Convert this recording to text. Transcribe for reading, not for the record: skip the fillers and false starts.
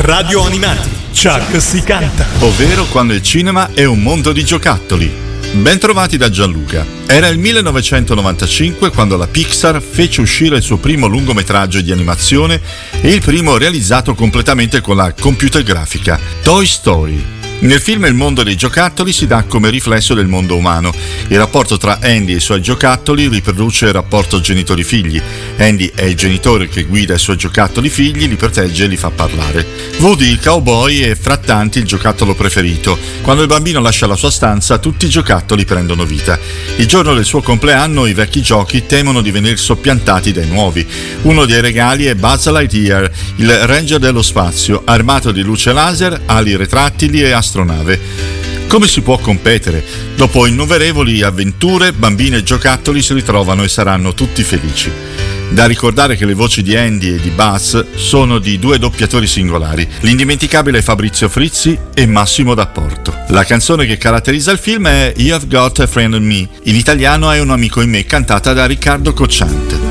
Radio Animati, Chuck si canta. Ovvero quando il cinema è un mondo di giocattoli. Ben trovati da Gianluca. Era il 1995 quando la Pixar fece uscire il suo primo lungometraggio di animazione e il primo realizzato completamente con la computer grafica, Toy Story. Nel film il mondo dei giocattoli si dà come riflesso del mondo umano. Il rapporto tra Andy e i suoi giocattoli riproduce il rapporto genitori-figli. Andy è il genitore che guida i suoi giocattoli figli, li protegge e li fa parlare. Woody il cowboy è fra tanti il giocattolo preferito. Quando il bambino lascia la sua stanza, tutti i giocattoli prendono vita. Il giorno del suo compleanno i vecchi giochi temono di venire soppiantati dai nuovi. Uno dei regali è Buzz Lightyear, il ranger dello spazio, armato di luce laser, ali retrattili e astronave. Come si può competere? Dopo innumerevoli avventure, bambini e giocattoli si ritrovano e saranno tutti felici. Da ricordare che le voci di Andy e di Buzz sono di due doppiatori singolari, l'indimenticabile Fabrizio Frizzi e Massimo D'Apporto. La canzone che caratterizza il film è You've Got a Friend in Me, in italiano è Un amico in me, cantata da Riccardo Cocciante.